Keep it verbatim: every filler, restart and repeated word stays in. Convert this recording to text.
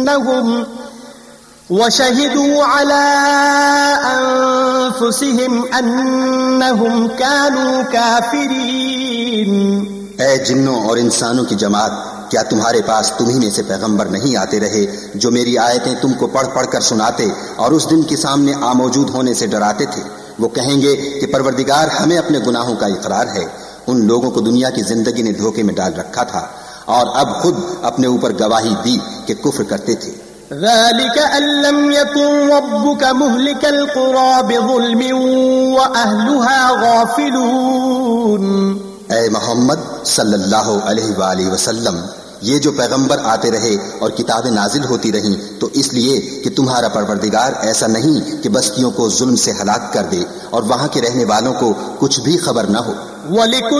लयफ़्तिनन्नहुम वशहिदू अला अन्फुसिहिम अन्नहुम कानू काफिरीन। ऐ जिन्नों और इंसानों की जमात, क्या तुम्हारे पास तुम्ही में से पैगंबर नहीं आते रहे जो मेरी आयतें तुमको पढ़ पढ़ कर सुनाते और उस दिन के सामने आमौजूद होने से डराते थे? वो कहेंगे कि परवरदिगार, हमें अपने गुनाहों का इकरार है। उन लोगों को दुनिया की जिंदगी ने धोखे में डाल रखा था और अब खुद अपने ऊपर गवाही दी कि कुफ्र करते थे। ज़ालिका अल्लम यकुन रब्बुक मुहलिकल क़ुरा बिज़ुल्मिन व अहलुहा गाफ़िलून। ऐ मोहम्मद सल्लल्लाहु अलैहि वसल्लम, ये जो पैगंबर आते रहे और किताबें नाजिल होती रहीं तो इसलिए कि तुम्हारा परवरदिगार ऐसा नहीं कि बस्तियों को जुल्म से हलाक कर दे और वहां के रहने वालों को कुछ भी खबर न हो।